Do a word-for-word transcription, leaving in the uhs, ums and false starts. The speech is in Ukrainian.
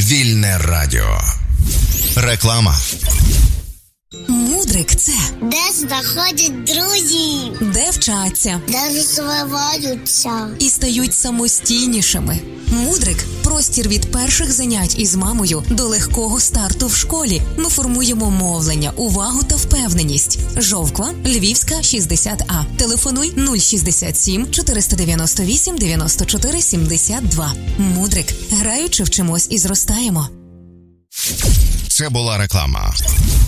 Вільне радіо. Реклама. Мудрик – це де знаходять друзі, де вчаться, де розвиваються і стають самостійнішими. Мудрик – простір від перших занять із мамою до легкого старту в школі. Ми формуємо мовлення, увагу та впевненість. Жовква, Львівська, шістдесят А. Телефонуй нуль шістдесят сім чотириста дев'яносто вісім дев'яносто чотири сімдесят два. Мудрик. Граючи, вчимось і зростаємо. Це була реклама.